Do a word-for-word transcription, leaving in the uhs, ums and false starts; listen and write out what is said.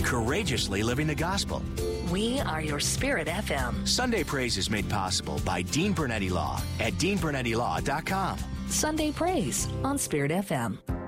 courageously living the gospel. We are your Spirit F M. Sunday Praise is made possible by Dean Bernetti Law at dean bernetti law dot com. Sunday Praise on Spirit F M.